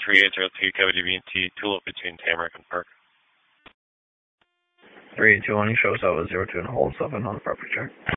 3802 KWBT, Tulip between Tamarack and Park. 3821, shows out with 02 and hold 7 on the property check.